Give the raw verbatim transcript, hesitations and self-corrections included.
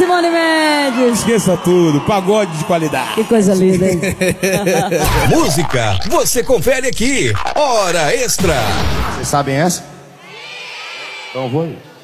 Simone Mendes. Esqueça tudo, pagode de qualidade. Que coisa linda, hein? Música, você confere aqui. Hora Extra. Vocês sabem essa? Então eu vou aí.